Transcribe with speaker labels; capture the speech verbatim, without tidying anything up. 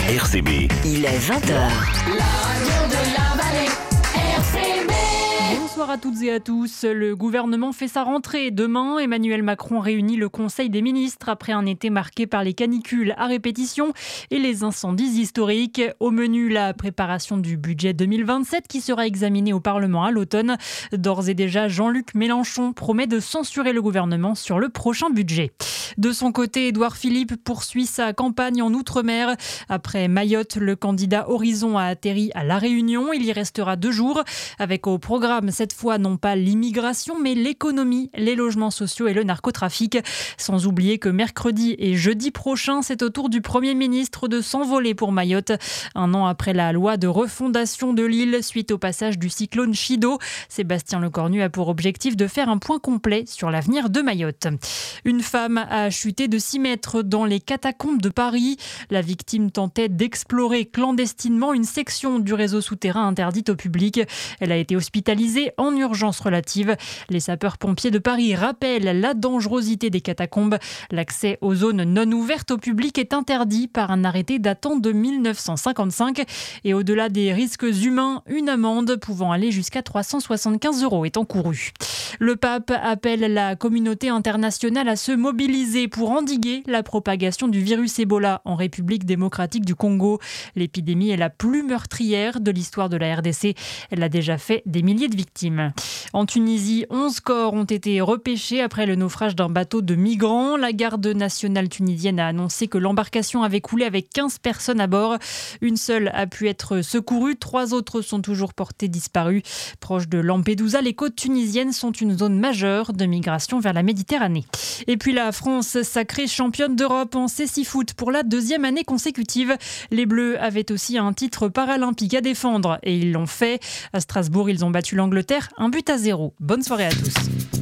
Speaker 1: R C B.
Speaker 2: Il est vingt heures.
Speaker 3: La radio de la vallée, R C B.
Speaker 4: Bonsoir à toutes et à tous. Le gouvernement fait sa rentrée. Demain, Emmanuel Macron réunit le Conseil des ministres après un été marqué par les canicules à répétition et les incendies historiques. Au menu, la préparation du budget deux mille vingt-sept qui sera examiné au Parlement à l'automne. D'ores et déjà, Jean-Luc Mélenchon promet de censurer le gouvernement sur le prochain budget. De son côté, Édouard Philippe poursuit sa campagne en Outre-mer. Après Mayotte, le candidat Horizon a atterri à La Réunion. Il y restera deux jours avec au programme cette fois non pas l'immigration mais l'économie, les logements sociaux et le narcotrafic. Sans oublier que mercredi et jeudi prochain, c'est au tour du Premier ministre de s'envoler pour Mayotte. Un an après la loi de refondation de l'île suite au passage du cyclone Chido, Sébastien Lecornu a pour objectif de faire un point complet sur l'avenir de Mayotte. Une femme a chuté de six mètres dans les catacombes de Paris. La victime tentait d'explorer clandestinement une section du réseau souterrain interdite au public. Elle a été hospitalisée en urgence relative. Les sapeurs-pompiers de Paris rappellent la dangerosité des catacombes. L'accès aux zones non ouvertes au public est interdit par un arrêté datant de mille neuf cent cinquante-cinq. Et au-delà des risques humains, une amende pouvant aller jusqu'à trois cent soixante-quinze euros est encourue. Le pape appelle la communauté internationale à se mobiliser pour endiguer la propagation du virus Ebola en République démocratique du Congo. L'épidémie est la plus meurtrière de l'histoire de la R D C. Elle a déjà fait des milliers de victimes. En Tunisie, onze corps ont été repêchés après le naufrage d'un bateau de migrants. La garde nationale tunisienne a annoncé que l'embarcation avait coulé avec quinze personnes à bord. Une seule a pu être secourue, trois autres sont toujours portées disparues. Proche de Lampedusa, les côtes tunisiennes sont une zone majeure de migration vers la Méditerranée. Et puis la France, sacrée championne d'Europe en cécifoot pour la deuxième année consécutive. Les Bleus avaient aussi un titre paralympique à défendre et ils l'ont fait. À Strasbourg, ils ont battu l'Angleterre un but à zéro. Bonne soirée à tous.